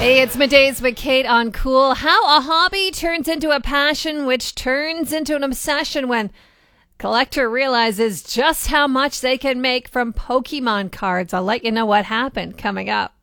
Hey, it's Middays with Kate on Cool. How a hobby turns into a passion, which turns into an obsession when collector realizes just how much they can make from Pokemon cards. I'll let you know what happened coming up.